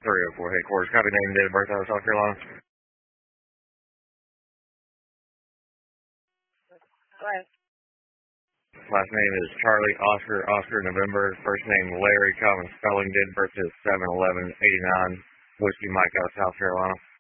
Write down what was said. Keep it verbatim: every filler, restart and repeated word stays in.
three oh four headquarters. Copy name and date of birth out of South Carolina. Right. Last name is Charlie Oscar Oscar November. First name Larry, common spelling. Date of birth is seven eleven eighty-nine. Whiskey Mike out of South Carolina.